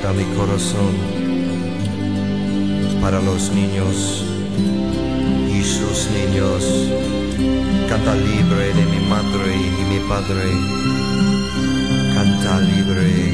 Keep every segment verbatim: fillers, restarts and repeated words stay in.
canta mi corazón para los niños y sus niños. Canta libre de mi madre y mi padre. Canta libre.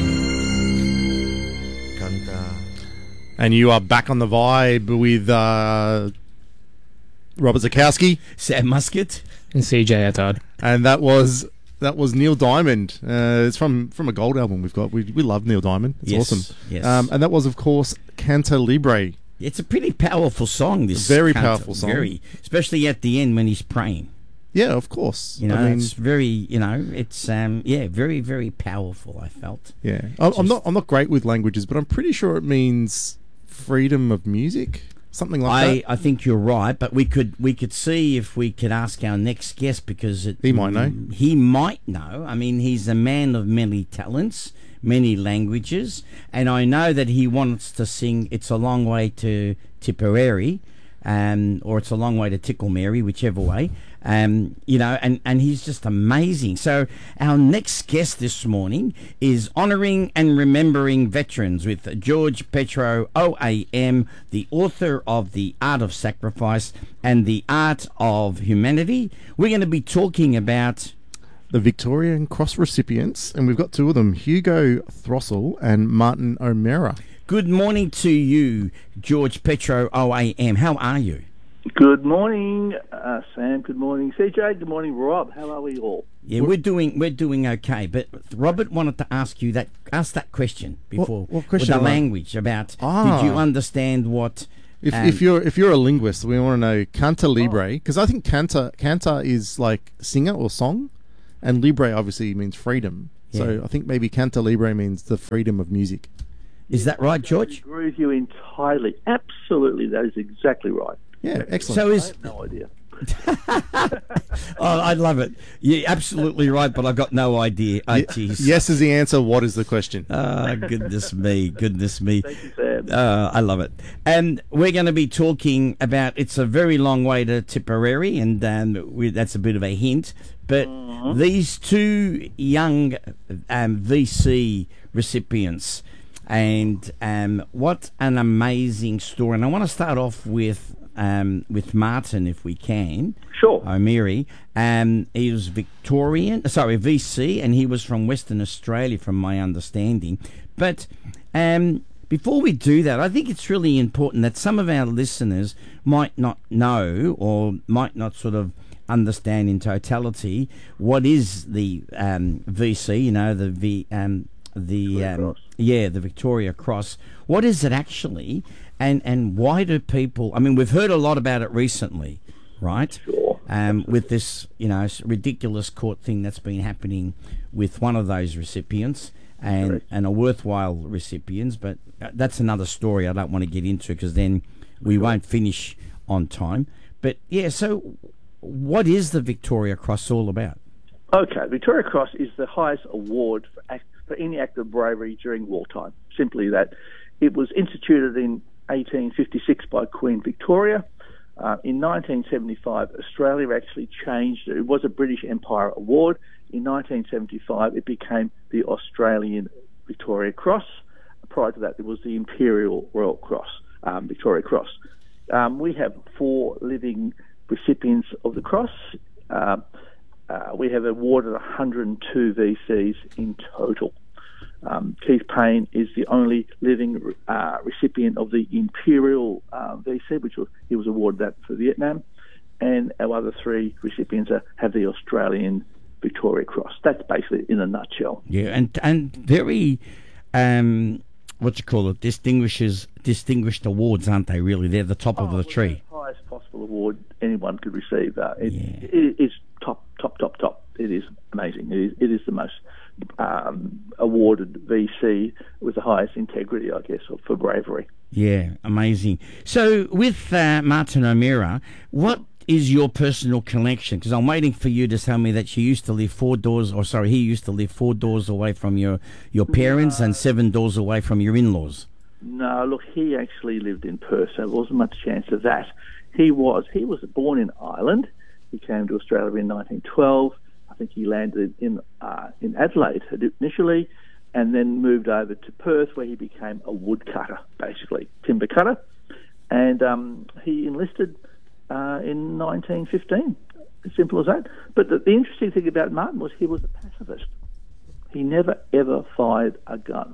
Canta. And you are back on the vibe with uh, Robert Zakowski, Sam Muscat, and C J Attard. And that was that was Neil Diamond. Uh, it's from, from a gold album we've got. We we love Neil Diamond. It's yes, awesome. Yes. Um, and that was, of course, Canto Libre. It's a pretty powerful song, this. Very Canto, powerful song. Very, especially at the end when he's praying. Yeah, of course. You know, I mean, it's very, you know, it's, um, yeah, very, very powerful, I felt. Yeah. I'm, Just, I'm not I'm not great with languages, but I'm pretty sure it means freedom of music. Something like I, that. I think you're right, but we could we could see if we could ask our next guest, because it, He might know. He might know. I mean, he's a man of many talents, many languages, and I know that he wants to sing "It's a Long Way to Tipperary," um, or "It's a Long Way to Tickle Mary," whichever way. Um, you know, and, and he's just amazing. So our next guest this morning is honouring and remembering veterans with George Petro O A M, the author of The Art of Sacrifice and The Art of Humanity. We're going to be talking about the Victoria Cross recipients, and we've got two of them, Hugo Throssell and Martin O'Meara. Good morning to you, George Petro O A M. How are you? Good morning, uh, Sam. Good morning, C J. Good morning, Rob. How are we all? Yeah, we're doing we're doing okay. But Robert wanted to ask you that ask that question before. What, what question? With the language about Ah. did you understand what? If um, if you're if you're a linguist, we want to know Canta Libre, because I think Canta Canta is like singer or song, and Libre obviously means freedom. So Yeah. I think maybe Canta Libre means the freedom of music. Is that right, I George? agree with you entirely. Absolutely, that is exactly right. Yeah, excellent. So I is have no idea. oh, I love it. You're absolutely right, but I've got no idea. Oh, Ye- jeez. yes is the answer. What is the question? Oh, goodness me, goodness me. Thank you, Sam. Uh, I love it. And we're going to be talking about It's a Very Long Way to Tipperary, and um, we, that's a bit of a hint. But these two young um, V C recipients, and um, what an amazing story. And I want to start off with um, with Martin, if we can. Sure. O'Meara. Um, he was Victorian, sorry, V C, and he was from Western Australia, from my understanding. But um, before we do that, I think it's really important that some of our listeners might not know, or might not sort of understand in totality, what is the um, V C, you know, the V... Um, the um, yeah the Victoria Cross. What is it actually, and and why do people, I mean, we've heard a lot about it recently, right? Sure. Um, with this, you know, ridiculous court thing that's been happening with one of those recipients, and Correct. and a worthwhile recipients, but that's another story I don't want to get into, because then we won't finish on time. But yeah, so what is the Victoria Cross all about? Okay, Victoria Cross is the highest award for, act, for any act of bravery during wartime. Simply that. It was instituted in eighteen fifty-six by Queen Victoria. Uh, in nineteen seventy-five, Australia actually changed it. It was a British Empire award. In nineteen seventy-five, it became the Australian Victoria Cross. Prior to that, it was the Imperial Royal Cross, um, Victoria Cross. Um, we have four living recipients of the cross. Uh, Uh, we have awarded one hundred two V Cs in total. Um, Keith Payne is the only living uh, recipient of the Imperial uh, V C, which was, he was awarded that for Vietnam, and our other three recipients are, have the Australian Victoria Cross. That's basically in a nutshell. Yeah, and and very, um, what you call it, distinguishes distinguished awards, aren't they? Really, they're the top of Oh, the well, tree. the highest possible award anyone could receive. Uh, it, Yeah. it is top, top, top, top. It is amazing. It is, it is the most um, awarded V C with the highest integrity, I guess, for bravery. Yeah, amazing. So with uh, Martin O'Meara, what is your personal connection? Because I'm waiting for you to tell me that you used to live four doors, or sorry, he used to live four doors away from your, your parents and seven doors away from your in-laws. No, look, he actually lived in Perth, so there wasn't much chance of that. He was he was born in Ireland. He came to Australia in nineteen twelve. I think he landed in uh, in Adelaide initially. and then moved over to Perth, where he became a woodcutter, basically timber cutter, and um, he enlisted uh, in nineteen fifteen. As simple as that. But the, the interesting thing about Martin was he was a pacifist. He never ever fired a gun,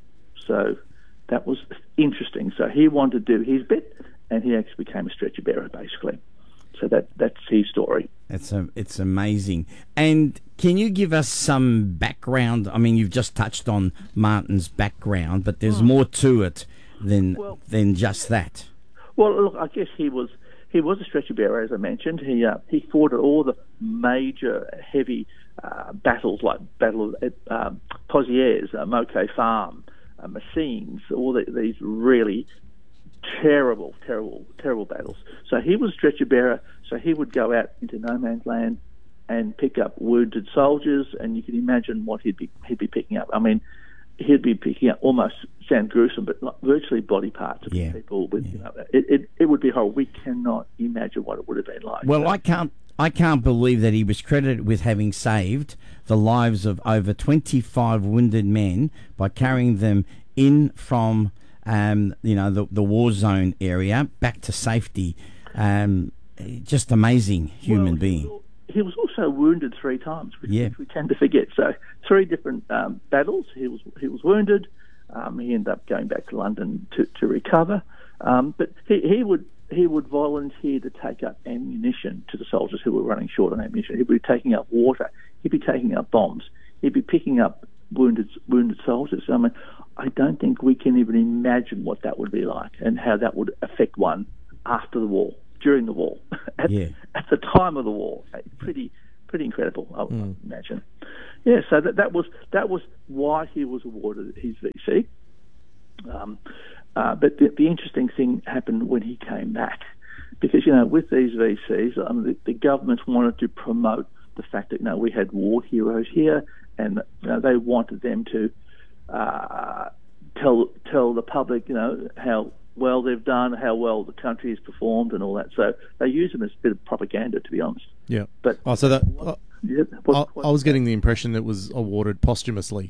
so that was interesting. So he wanted to do his bit, and he actually became a stretcher bearer, basically. So that that's his story. It's a, it's amazing. And can you give us some background? I mean, you've just touched on Martin's background, but there's Hmm. more to it than Well- than just that. Well, look, I guess he was he was a stretcher bearer, as I mentioned. He uh, he fought at all the major heavy uh, battles, like Battle of uh, Pozieres, uh, Moke Farm, uh, Messines, all the, these really terrible, terrible, terrible battles. So he was a stretcher bearer. So he would go out into no man's land and pick up wounded soldiers, and you can imagine what he'd be he'd be picking up. I mean, he'd be picking up almost sound gruesome, but not virtually body parts of Yeah. people. With Yeah. you know, it, it it would be horrible. We cannot imagine what it would have been like. Well, So- I can't I can't believe that he was credited with having saved the lives of over twenty-five wounded men by carrying them in from um, you know the the war zone area back to safety. Um, just amazing human Well, being. He was also wounded three times, which, Yeah. which we tend to forget. So three different um, battles. He was he was wounded. Um, he ended up going back to London to, to recover. Um, but he, he would he would volunteer to take up ammunition to the soldiers who were running short on ammunition. He'd be taking up water. He'd be taking up bombs. He'd be picking up wounded wounded soldiers. I mean, I don't think we can even imagine what that would be like and how that would affect one after the war, during the war, at, Yeah. at the time of the war. Pretty pretty incredible, I would imagine. Yeah, so that that was that was why he was awarded his V C. Um, uh, but the, the interesting thing happened when he came back, because you know with these V Cs, um, the, the government wanted to promote the fact that you know we had war heroes here, and you know, they wanted them to uh, tell tell the public you know how well they've done, how well the country has performed, and all that. So they use them as a bit of propaganda, to be honest. Yeah. But Oh, so that uh, yeah, what, I, what- I was getting the impression it was awarded posthumously.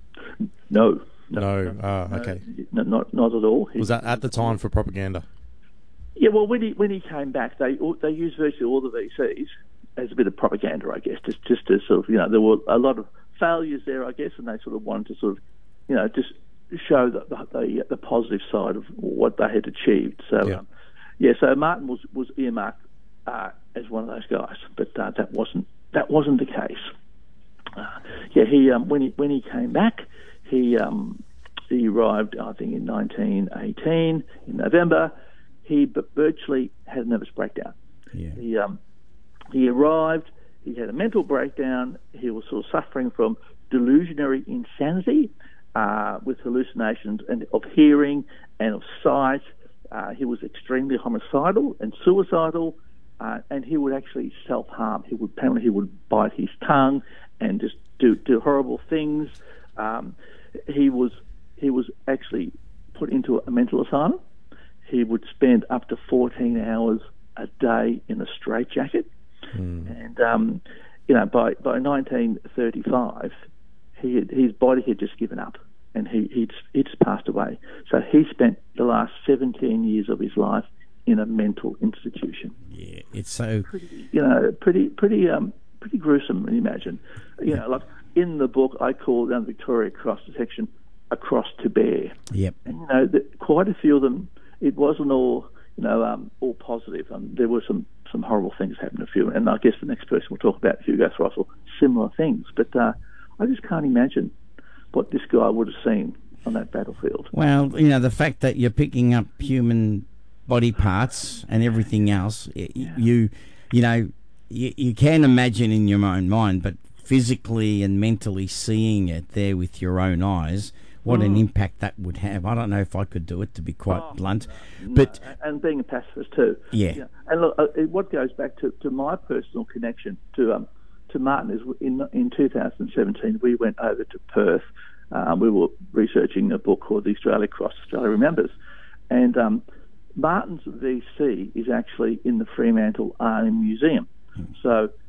no, No. Ah, no, okay. no, not not at all. He- Was that at the time for propaganda? Yeah, well, when he when he came back, they they used virtually all the V Cs as a bit of propaganda, I guess, just just to sort of you know there were a lot of failures there, I guess, and they sort of wanted to sort of you know just show the the, the, the positive side of what they had achieved. So Yeah. um, yeah, so Martin was was earmarked uh, as one of those guys, but uh, that wasn't that wasn't the case. Uh, yeah, he um, when he when he came back, he um, he arrived, I think, in nineteen eighteen in November. He b- virtually had a nervous breakdown. Yeah. He um, he arrived. He had a mental breakdown. He was sort of suffering from delusionary insanity, uh, with hallucinations and of hearing and of sight. Uh, he was extremely homicidal and suicidal, uh, and he would actually self-harm. He would apparently he would bite his tongue and just do do horrible things. Um, he was he was actually put into a mental asylum. He would spend up to fourteen hours a day in a straitjacket. And, um, you know, by, by nineteen thirty-five, he had, his body had just given up and he, he'd, he'd just passed away. So he spent the last seventeen years of his life in a mental institution. Yeah. It's so. You know, pretty, pretty, um, pretty gruesome, you imagine. You know, like in the book, I call the Victoria Cross section A Cross to Bear. Yep. And, you know, the, quite a few of them, it wasn't all, you know, um, all positive. Um, there were some, some horrible things happened to a few, and I guess the next person will talk about, Hugo Throstle, similar things. But uh, I just can't imagine what this guy would have seen on that battlefield. Well, you know, the fact that you're picking up human body parts and everything else, y you, you know, you, you can imagine in your own mind, but physically and mentally seeing it there with your own eyes, what an impact that would have. I don't know if I could do it, to be quite Oh, blunt. But, No, and being a pacifist too. yeah. You know, and look, uh, what goes back to, to my personal connection to um, to Martin is in in two thousand seventeen we went over to Perth. Um, we were researching a book called The Australia Cross, Australia Remembers, and um, Martin's V C is actually in the Fremantle Army Museum. So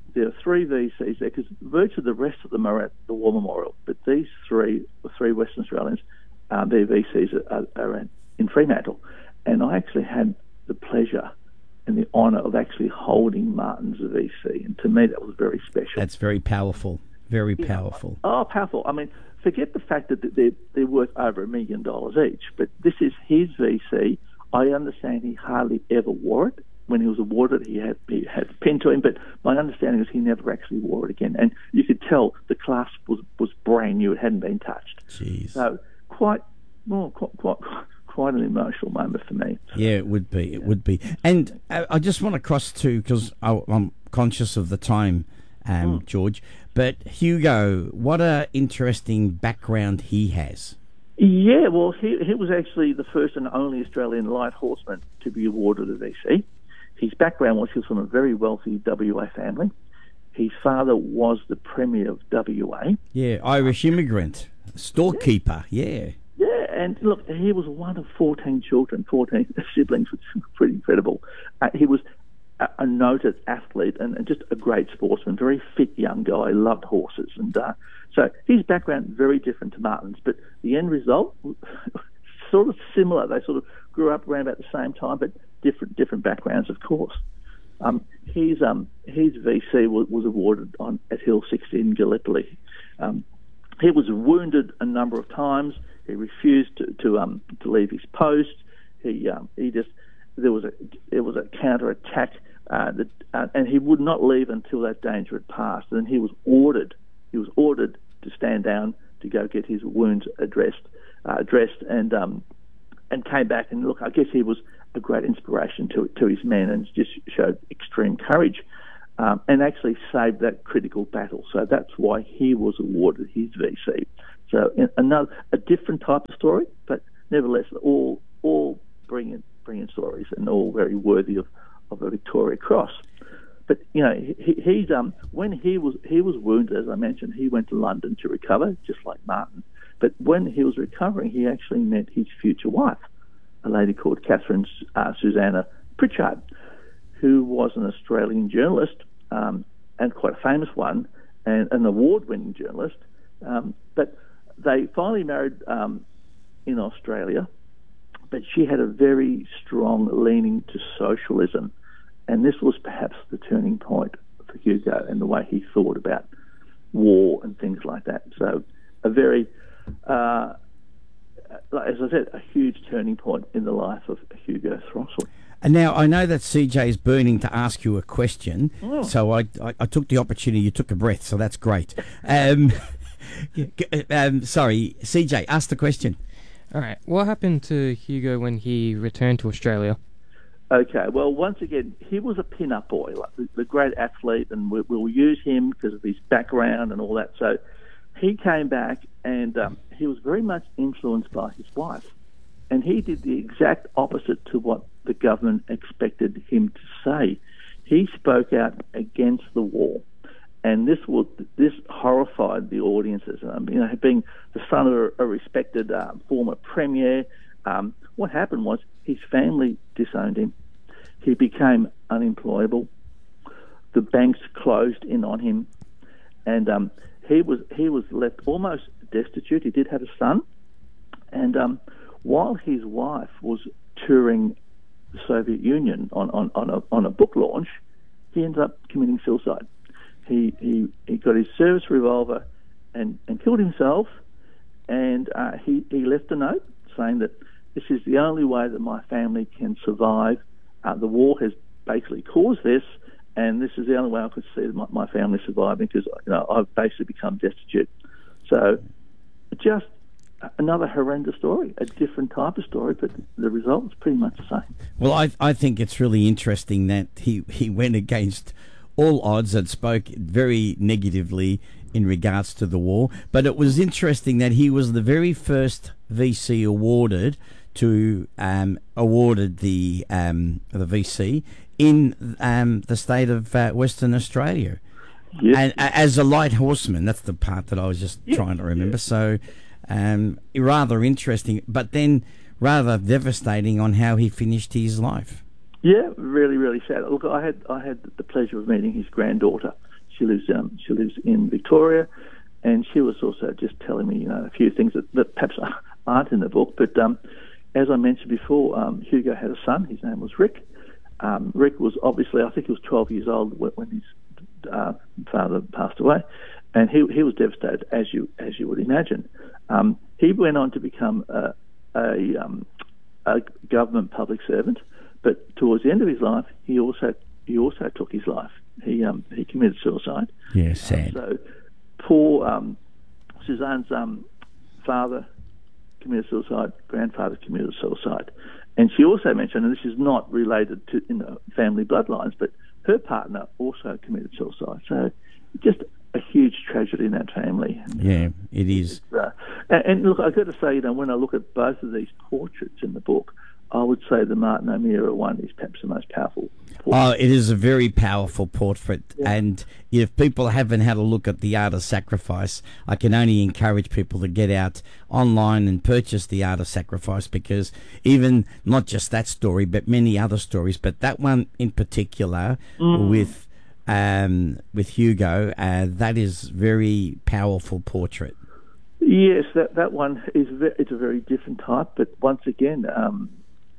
there are three V Cs there because virtually the rest of them are at the War Memorial, but these three, three Western Australians, uh, their V Cs are, are at, in Fremantle, and I actually had the pleasure and the honour of actually holding Martin's V C, and to me that was very special. That's very powerful, very Yeah. powerful. Oh, powerful! I mean, forget the fact that they're they're worth over a million dollars each, but this is his V C. I understand he hardly ever wore it. When he was awarded, he had he had a pin to him, but my understanding is he never actually wore it again. And you could tell the clasp was, was brand new; it hadn't been touched. Jeez. So quite, well, quite, quite, quite an emotional moment for me. Yeah, it would be. It would be. And uh, I just want to cross to, because I'm conscious of the time, um, Mm. George. But Hugo, what a interesting background he has. Yeah, well, he he was actually the first and only Australian light horseman to be awarded a V C. His background was he was from a very wealthy W A family. His father was the Premier of W A. Yeah, Irish immigrant, storekeeper. Yeah. Yeah, and look, he was one of fourteen children, fourteen siblings, which is pretty incredible. Uh, he was a, a noted athlete and, and just a great sportsman, very fit young guy, loved horses. And uh, so his background, very different to Martin's, but the end result, sort of similar. They sort of grew up around about the same time, but different different backgrounds, of course. Um, his um, his V C was, was awarded on at Hill sixty in Gallipoli. Um, he was wounded a number of times. He refused to to, um, to leave his post. He um, he just there was a there was a counter attack, uh, that, uh, and he would not leave until that danger had passed. And then he was ordered he was ordered to stand down to go get his wounds addressed uh, addressed and um, and came back. And look, I guess he was a great inspiration to to his men and just showed extreme courage. Um, and actually saved that critical battle. So that's why he was awarded his V C. So in, another a different type of story, but nevertheless all all brilliant brilliant stories and all very worthy of, of a Victoria Cross. But you know he, he's um when he was he was wounded, as I mentioned, he went to London to recover, just like Martin. But when he was recovering, he actually met his future wife, a lady called Catherine uh, Susanna Pritchard, who was an Australian journalist. Um, and quite a famous one, and an award-winning journalist. Um, but they finally married um, in Australia, but she had a very strong leaning to socialism, and this was perhaps the turning point for Hugo and the way he thought about war and things like that. So a very, uh, as I said, a huge turning point in the life of Hugo Throstle. And now I know that C J is burning to ask you a question, Mm. so I, I I took the opportunity. You took a breath, so that's great. Um, um, sorry, C J, ask the question. All right. What happened to Hugo when he returned to Australia? Okay, well, once again, he was a pin-up boy, like the, the great athlete, and we, we'll use him because of his background and all that. So he came back, and um, he was very much influenced by his wife. And he did the exact opposite to what the government expected him to say. He spoke out against the war, and this was, this horrified the audiences. Um, you know, being the son of a, a respected uh, former premier, um, what happened was his family disowned him. He became unemployable. The banks closed in on him, and um, he was he was left almost destitute. He did have a son, and um, while his wife was touring the Soviet Union on, on, on, a, on a book launch, he ended up committing suicide. He he, he got his service revolver and, and killed himself, and uh, he, he left a note saying that this is the only way that my family can survive. Uh, the war has basically caused this, and this is the only way I could see my, my family surviving because you know, I've basically become destitute. So just another horrendous story, a different type of story, but the result is pretty much the same. Well, I I think it's really interesting that he, he went against all odds and spoke very negatively in regards to the war. But it was interesting that he was the very first V C awarded to um, awarded the um, the V C in um, the state of uh, Western Australia. Yes. And uh, as a light horseman, that's the part that I was just Yes. trying to remember. Yes. So um, rather interesting, but then rather devastating on how he finished his life. Yeah, really, really sad. Look, I had I had the pleasure of meeting his granddaughter, she lives um, she lives in Victoria, and she was also just telling me, you know, a few things that, that perhaps aren't in the book. But um, as I mentioned before, um, Hugo had a son. His name was Rick. Um, Rick was obviously, I think he was twelve years old when his uh, father passed away, and he he was devastated, as you as you would imagine. Um, he went on to become a, a, um, a government public servant. But towards the end of his life, he also he also took his life. He um, he committed suicide. Yeah, sad. Uh, so poor um, Suzanne's um, father committed suicide. Grandfather committed suicide, and she also mentioned, and this is not related to in the family bloodlines, but her partner also committed suicide. So just a huge tragedy in that family. Yeah, it is. Uh, and, and look, I've got to say, you know, when I look at both of these portraits in the book, I would say the Martin O'Meara one is perhaps the most powerful portrait. Oh, it is a very powerful portrait. Yeah. And if people haven't had a look at The Art of Sacrifice, I can only encourage people to get out online and purchase The Art of Sacrifice, because even not just that story, but many other stories, but that one in particular mm. with um, with Hugo, uh, that is very powerful portrait. Yes, that that one is ve- it's a very different type, but once again, um,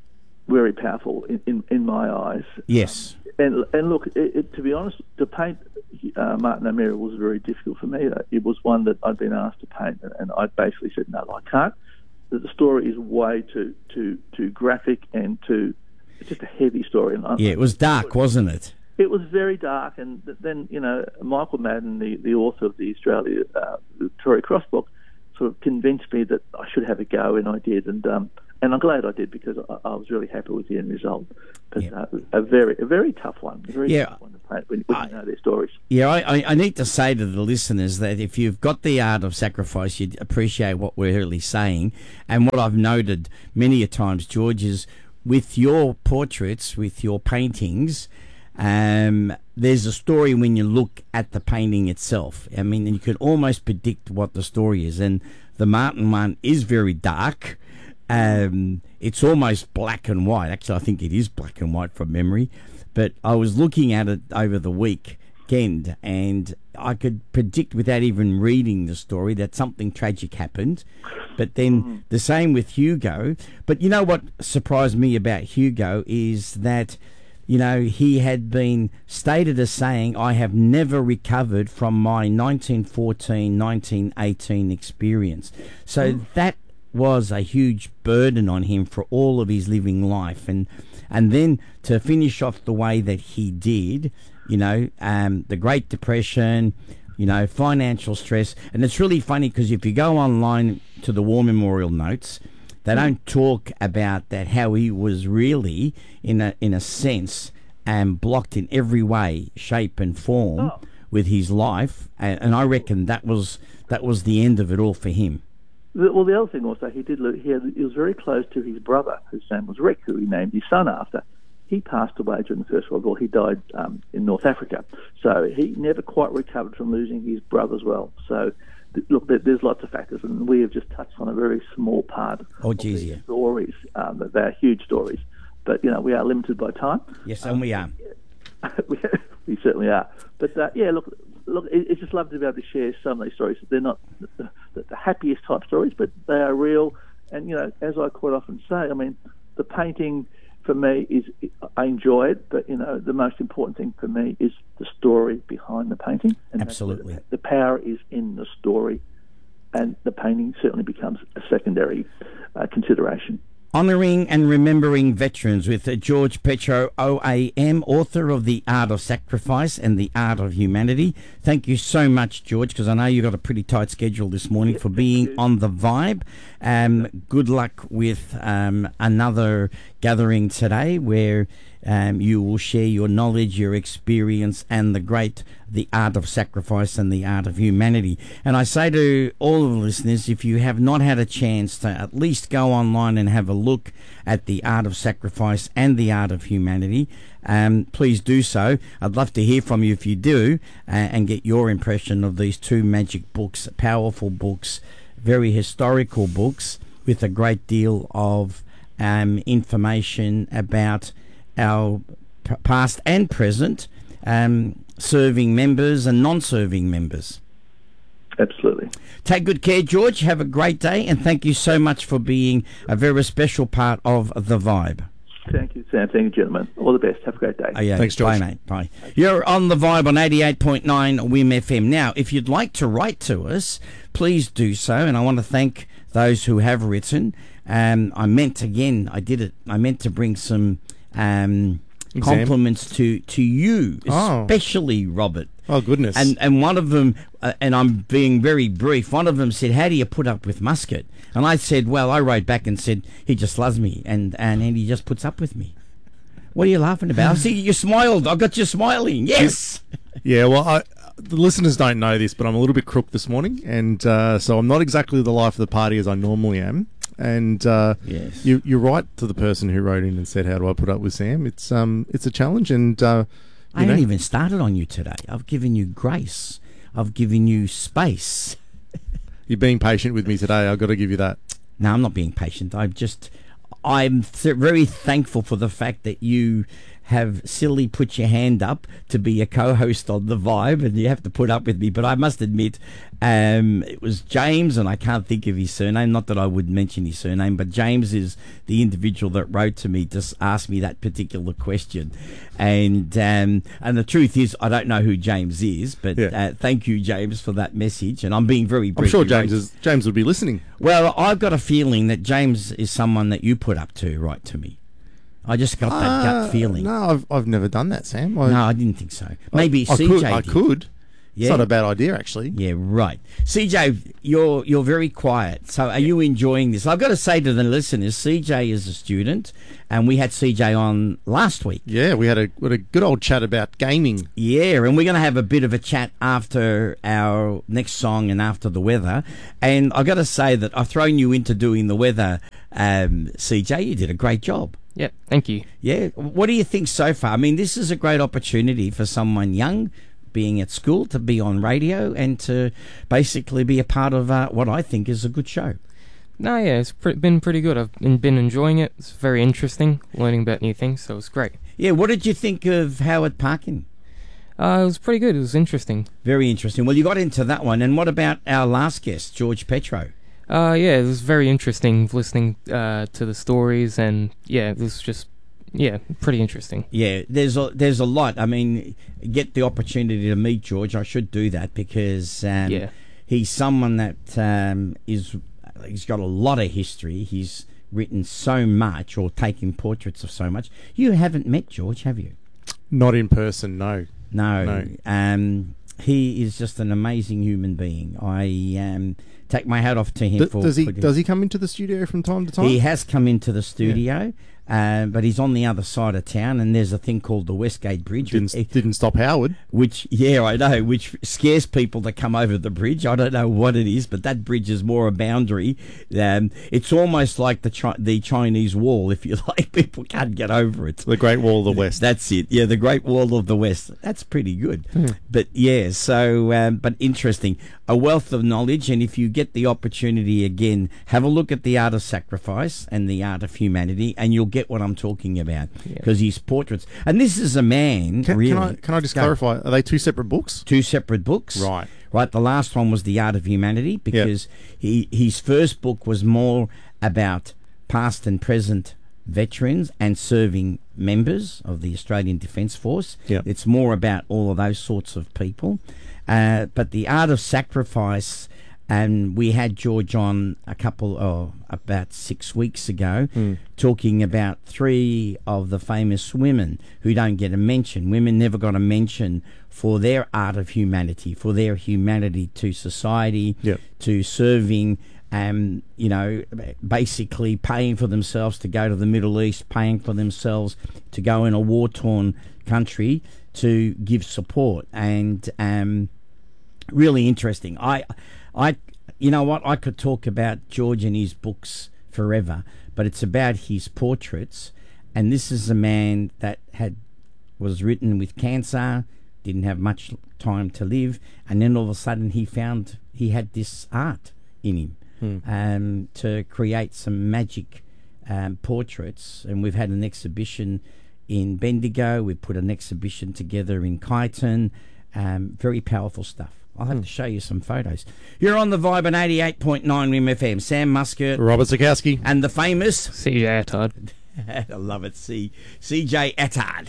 very powerful in, in, in my eyes. Yes. Um, and and look, it, it, to be honest, to paint uh, Martin O'Meara was very difficult for me. It was one that I'd been asked to paint, and, and I basically said, no, I can't. The story is way too too too graphic and too, it's just a heavy story. And yeah, it was dark, wasn't it? It was very dark, and then, you know, Michael Madden, the, the author of the Australia uh, Victoria Cross book, sort of convinced me that I should have a go, and I did, and um, and I'm glad I did, because I, I was really happy with the end result. But yeah. uh, a very a very tough one, a very yeah. tough one to paint when, when I, you know their stories. Yeah, I, I need to say to the listeners that if you've got The Art of Sacrifice, you'd appreciate what we're really saying. And what I've noted many a times, George, is with your portraits, with your paintings, um, there's a story when you look at the painting itself. I mean, you can almost predict what the story is. And the Martin one is very dark. Um, it's almost black and white. Actually, I think it is black and white from memory. But I was looking at it over the weekend, and I could predict without even reading the story that something tragic happened. But then mm. the same with Hugo. But you know what surprised me about Hugo is that, you know, he had been stated as saying, I have never recovered from my nineteen fourteen, nineteen eighteen experience. So mm. that was a huge burden on him for all of his living life. And and then to finish off the way that he did, you know, um, the Great Depression, you know, financial stress. And it's really funny because if you go online to the War Memorial Notes, they don't talk about that, how he was really, in a in a sense, um, blocked in every way, shape and form oh. with his life. And, and I reckon that was that was the end of it all for him. Well, the other thing also, he did. He, had, he was very close to his brother, whose name was Rick, who he named his son after. He passed away during the First World War. He died um, in North Africa, so he never quite recovered from losing his brother as well. So, th- look, there, there's lots of factors, and we have just touched on a very small part oh, of geez, these yeah. stories. Um, they're huge stories, but you know we are limited by time. Yes, and um, we are. we, we certainly are. But uh, yeah, look. Look, it's just lovely to be able to share some of these stories. They're not the, the, the happiest type stories, but they are real. And, you know, as I quite often say, I mean, the painting for me is, I enjoy it, but, you know, the most important thing for me is the story behind the painting. And absolutely. The, the power is in the story, and the painting certainly becomes a secondary uh, consideration. Honouring and Remembering Veterans with George Petro, O A M, author of The Art of Sacrifice and The Art of Humanity. Thank you so much, George, because I know you've got a pretty tight schedule this morning, yes, for being on The Vibe. Um, good luck with um, another gathering today where um, you will share your knowledge, your experience, and the great The Art of Sacrifice and The Art of Humanity. And I say to all of the listeners, if you have not had a chance to at least go online and have a look at The Art of Sacrifice and The Art of Humanity, um, please do so. I'd love to hear from you if you do, uh, and get your impression of these two magic books, powerful books, very historical books with a great deal of um, information about our p- past and present, um, serving members and non-serving members. Absolutely. Take good care, George. Have a great day, and thank you so much for being a very special part of The Vibe. Thank you, Sam. Thank you, gentlemen. All the best. Have a great day. Oh, yeah. Thanks, George. Bye, mate. Bye. You're on The Vibe on eighty-eight point nine W I M F M. Now, if you'd like to write to us, please do so, and I want to thank those who have written. Um, I meant, again, I did it, I meant to bring some um, compliments to, to you, Oh. especially Robert. Oh, goodness. And and one of them, uh, and I'm being very brief, one of them said, how do you put up with Muscat? And I said, well, I wrote back and said, he just loves me, and, and, and he just puts up with me. What are you laughing about? I see you smiled. I got you smiling. Yes. Yeah, well, I, the listeners don't know this, but I'm a little bit crook this morning, and uh, so I'm not exactly the life of the party as I normally am. And uh, Yes. you, you're right to the person who wrote in and said, "How do I put up with Sam?" It's um, it's a challenge, and uh, I you know, haven't even started on you today. I've given you grace. I've given you space. you're being patient with me today. I've got to give you that. No, I'm not being patient. I'm just, I'm th- very thankful for the fact that you have silly put your hand up to be a co-host on The Vibe, and you have to put up with me. But I must admit, um, it was James, and I can't think of his surname. Not that I would mention his surname, but James is the individual that wrote to me to ask me that particular question. And um, and the truth is, I don't know who James is, but Yeah. uh, thank you, James, for that message. And I'm being very I'm brief. sure He James wrote- is James would be listening. Well, I've got a feeling that James is someone that you put up to write to me. I just got that Uh, gut feeling. No, No, I've I've never done that, Sam. I, I didn't think so. Maybe I C J could. I did. could. Yeah. It's not a bad idea, actually. Yeah, right. C J, you're you're very quiet. So are you enjoying this? I've got to say to the listeners, C J is a student, and we had C J on last week. Yeah, we had a we had a good old chat about gaming. Yeah, and we're going to have a bit of a chat after our next song and after the weather. And I've got to say that I've thrown you into doing the weather, um, C J. You did a great job. Yep, thank you. Yeah. What do you think so far? I mean, this is a great opportunity for someone young, being at school, to be on radio and to basically be a part of uh, what I think is a good show. No, yeah, it's pre- been pretty good. I've been, been enjoying it. It's very interesting, learning about new things, so it's great. Yeah. What did you think of Howard Parkin? Uh, it was pretty good. It was interesting. Very interesting. Well, you got into that one. And what about our last guest, George Petro? Uh, yeah, it was very interesting listening uh, to the stories, and yeah, it was just, yeah, pretty interesting. Yeah, there's a, there's a lot. I mean, get the opportunity to meet George. I should do that because um, Yeah. he's someone that um, is he's got a lot of history. He's written so much or taken portraits of so much. You haven't met George, have you? Not in person, no. No. No. Um, he is just an amazing human being. I um, take my hat off to him D- for. does he for does he come into the studio from time to time? He has come into the studio, uh, but he's on the other side of town, and there's a thing called the Westgate Bridge, didn't which, didn't stop Howard. which, yeah, I know, which scares people to come over the bridge. I don't know what it is, but that bridge is more a boundary. Um, it's almost like the Chi- the Chinese Wall, if you like. People can't get over it. The Great Wall of the West. That's it. Yeah, the Great Wall of the West. That's pretty good. But yeah, so um, but interesting. A wealth of knowledge, and if you get the opportunity again, have a look at The Art of Sacrifice and The Art of Humanity, and you'll get what I'm talking about because his portraits. And this is a man. Can, really. can I can I just Go. clarify? Are they two separate books? Two separate books. Right. Right. The last one was The Art of Humanity because he his first book was more about past and present veterans and serving members of the Australian Defence Force. Yep. It's more about all of those sorts of people. Uh, but The Art of Sacrifice, and we had George on a couple, oh, about six weeks ago, talking about three of the famous women who don't get a mention. Women never got a mention for their art of humanity, for their humanity to society, Yep. to serving, um, you know, basically paying for themselves to go to the Middle East, paying for themselves to go in a war-torn country to give support. And um, really interesting. I, I, you know what? I could talk about George and his books forever, but it's about his portraits. And this is a man that had was written with cancer, didn't have much time to live, and then all of a sudden he found he had this art in him. Um, to create some magic um, portraits, and we've had an exhibition in Bendigo. We put an exhibition together in Kyneton. Um, very powerful stuff. I'll have to show you some photos. You're on the Vibe on eighty-eight point nine Rim F M. Sam Muscat. Robert Zakowski. And the famous... C J Attard. I love it. C. C J Attard.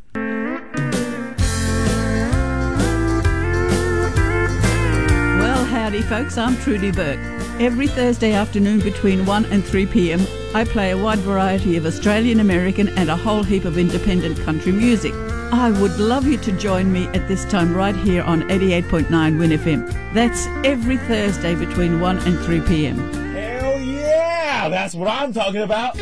Well, howdy folks, I'm Trudy Burke. Every Thursday afternoon between one and three p.m, I play a wide variety of Australian, American and a whole heap of independent country music. I would love you to join me at this time right here on eighty-eight point nine Win F M. That's every Thursday between one and three p.m. Hell yeah! That's what I'm talking about!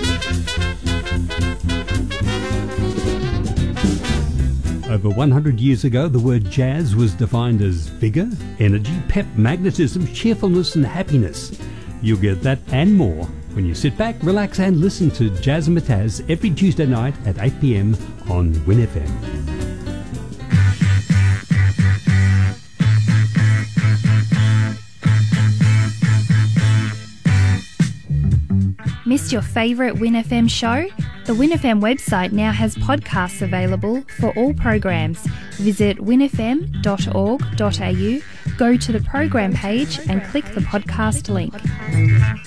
Over one hundred years ago, the word jazz was defined as vigour, energy, pep, magnetism, cheerfulness and happiness. You'll get that and more when you sit back, relax and listen to Jazz and Mataz every Tuesday night at eight p.m. on Win F M. Missed your favourite Win F M show? The Win F M website now has podcasts available for all programs. Visit win f m dot org dot a u, go to the program page and click the podcast link.